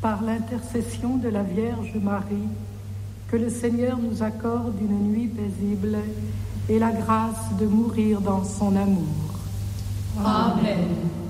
par l'intercession de la Vierge Marie, que le Seigneur nous accorde une nuit paisible et la grâce de mourir dans son amour. Amen.